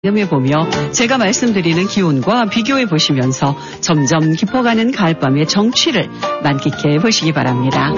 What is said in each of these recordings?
해보며 제가 말씀드리는 기온과 비교해 보시면서 점점 깊어가는 가을밤의 정취를 만끽해 보시기 바랍니다.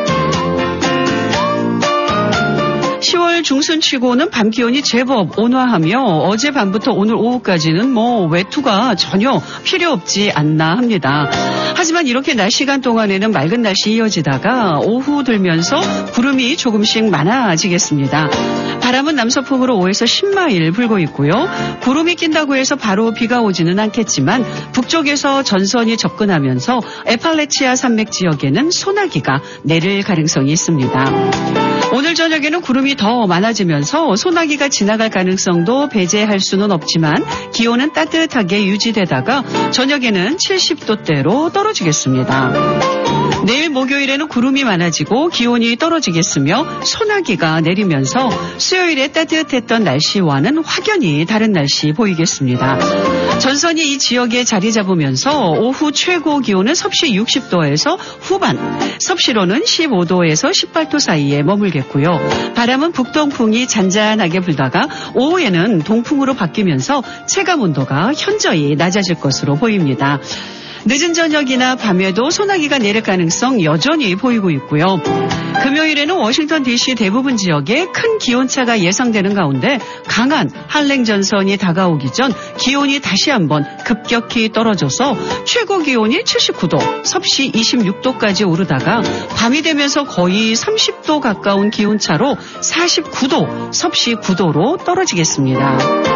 10월 중순치고는 밤 기온이 제법 온화하며 어젯밤부터 오늘 오후까지는 외투가 전혀 필요 없지 않나 합니다. 하지만 이렇게 낮 시간 동안에는 맑은 날씨 이어지다가 오후 들면서 구름이 조금씩 많아지겠습니다. 바람은 남서풍으로 5에서 10마일 불고 있고요. 구름이 낀다고 해서 바로 비가 오지는 않겠지만 북쪽에서 전선이 접근하면서 에팔레치아 산맥 지역에는 소나기가 내릴 가능성이 있습니다. 오늘 저녁에는 구름이 더 많아지면서 소나기가 지나갈 가능성도 배제할 수는 없지만 기온은 따뜻하게 유지되다가 저녁에는 70도대로 떨어지겠습니다. 내일 목요일에는 구름이 많아지고 기온이 떨어지겠으며 소나기가 내리면서 수요일에 따뜻했던 날씨와는 확연히 다른 날씨 보이겠습니다. 전선이 이 지역에 자리 잡으면서 오후 최고 기온은 섭씨 60도에서 후반, 섭씨로는 15도에서 18도 사이에 머물겠고요. 바람은 북동풍이 잔잔하게 불다가 오후에는 동풍으로 바뀌면서 체감온도가 현저히 낮아질 것으로 보입니다. 늦은 저녁이나 밤에도 소나기가 내릴 가능성 여전히 보이고 있고요. 금요일에는 워싱턴 DC 대부분 지역에 큰 기온차가 예상되는 가운데 강한 한랭 전선이 다가오기 전 기온이 다시 한번 급격히 떨어져서 최고 기온이 79도, 섭씨 26도까지 오르다가 밤이 되면서 거의 30도 가까운 기온차로 49도, 섭씨 9도로 떨어지겠습니다.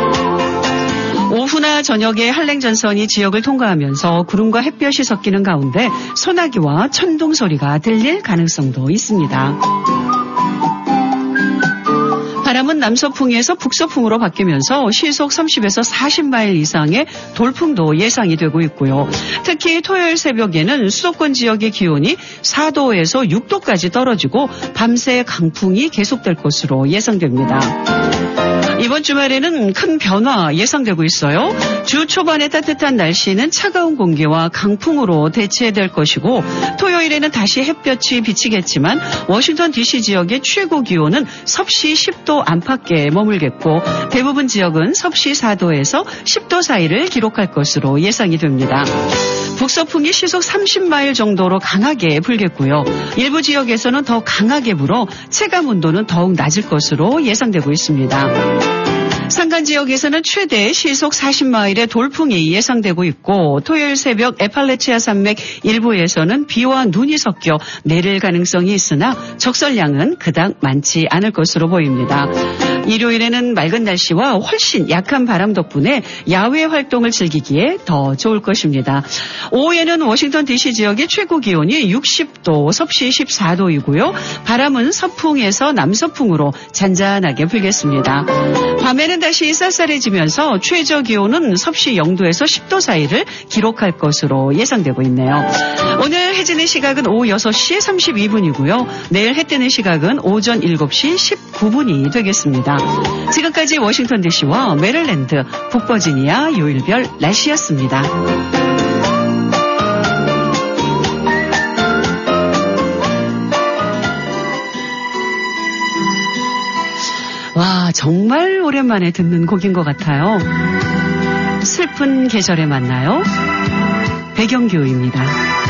오후나 저녁에 한랭 전선이 지역을 통과하면서 구름과 햇볕이 섞이는 가운데 소나기와 천둥 소리가 들릴 가능성도 있습니다. 바람은 남서풍에서 북서풍으로 바뀌면서 시속 30에서 40마일 이상의 돌풍도 예상이 되고 있고요. 특히 토요일 새벽에는 수도권 지역의 기온이 4도에서 6도까지 떨어지고 밤새 강풍이 계속될 것으로 예상됩니다. 이번 주말에는 큰 변화 예상되고 있어요. 주 초반의 따뜻한 날씨는 차가운 공기와 강풍으로 대체될 것이고 토요일에는 다시 햇볕이 비치겠지만 워싱턴 DC 지역의 최고 기온은 섭씨 10도 안팎에 머물겠고 대부분 지역은 섭씨 4도에서 10도 사이를 기록할 것으로 예상이 됩니다. 북서풍이 시속 30마일 정도로 강하게 불겠고요. 일부 지역에서는 더 강하게 불어 체감 온도는 더욱 낮을 것으로 예상되고 있습니다. 산간 지역에서는 최대 시속 40마일의 돌풍이 예상되고 있고 토요일 새벽 에팔레치아 산맥 일부에서는 비와 눈이 섞여 내릴 가능성이 있으나 적설량은 그닥 많지 않을 것으로 보입니다. 일요일에는 맑은 날씨와 훨씬 약한 바람 덕분에 야외 활동을 즐기기에 더 좋을 것입니다. 오후에는 워싱턴 DC 지역의 최고 기온이 60도, 섭씨 14도이고요. 바람은 서풍에서 남서풍으로 잔잔하게 불겠습니다. 밤에는 다시 쌀쌀해지면서 최저 기온은 섭씨 0도에서 10도 사이를 기록할 것으로 예상되고 있네요. 오늘 해 지는 시각은 오후 6시 32분이고요. 내일 해 뜨는 시각은 오전 7시 19분이 되겠습니다. 지금까지 워싱턴 DC와 메릴랜드, 북버지니아 요일별 날씨였습니다. 와, 정말 오랜만에 듣는 곡인 것 같아요. 슬픈 계절에 만나요. 배경규입니다.